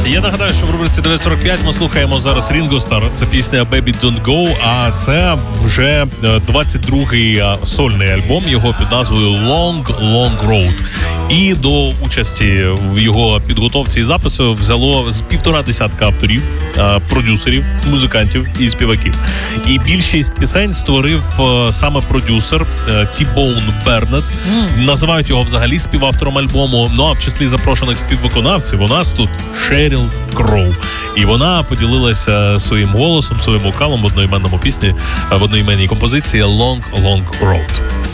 Я нагадаю, що в рубриці 945 ми слухаємо зараз Рінго Стар. Це пісня Baby Don't Go, а це вже 22-й сольний альбом його під назвою Long Long Road. І до участі в його підготовці і запису взяло з 1,5 авторів, продюсерів, музикантів і співаків. І більшість пісень створив саме продюсер T-Bone Burnett. Називають його взагалі співавтором альбому. Ну а в числі запрошених співвиконавців у нас тут Шеріл Кроу. І вона поділилася своїм голосом, своїм вокалом в одноіменній композиції Long Long Road.